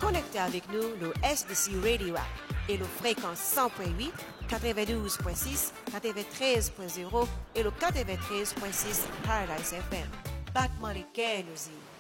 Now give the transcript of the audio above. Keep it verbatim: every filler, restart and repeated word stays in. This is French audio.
connecter avec nous le S D C Radio App et le fréquence cent point huit, quatre-vingt-douze point six, quatre-vingt-treize point zéro et le quatre-vingt-treize point six Paradise F M. Back Money Care nous y.